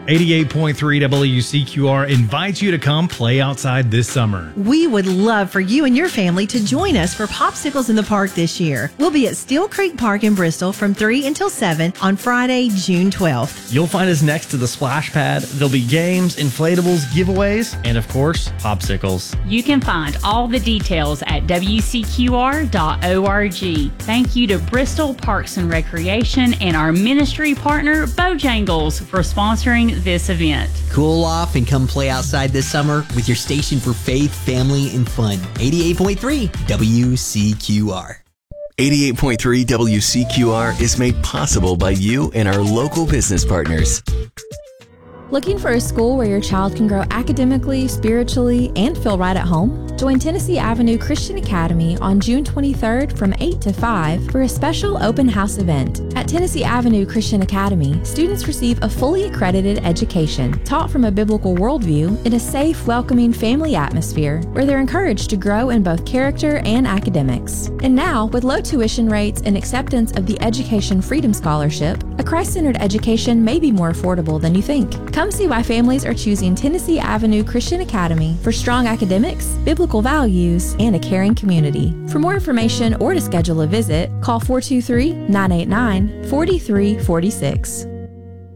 88.3 WCQR invites you to come play outside this summer. We would love for you and your family to join us for Popsicles in the Park this year. We'll be at Steel Creek Park in Bristol from 3 until 7 on Friday, June 12th. You'll find us next to the splash pad. There'll be games, inflatables, giveaways, and of course, popsicles. You can find all the details at WCQR.org. Thank you to Bristol Parks and Recreation and our ministry partner, Bojangles, for sponsoring this event. Cool off and come play outside this summer with your station for faith, family, and fun. 88.3 WCQR. 88.3 WCQR is made possible by you and our local business partners. Looking for a school where your child can grow academically, spiritually, and feel right at home? Join Tennessee Avenue Christian Academy on June 23rd from 8 to 5 for a special open house event. At Tennessee Avenue Christian Academy, students receive a fully accredited education taught from a biblical worldview in a safe, welcoming family atmosphere where they're encouraged to grow in both character and academics. And now, with low tuition rates and acceptance of the Education Freedom Scholarship, a Christ-centered education may be more affordable than you think. Come see why families are choosing Tennessee Avenue Christian Academy for strong academics, biblical values, and a caring community. For more information or to schedule a visit, call 423-989-4346.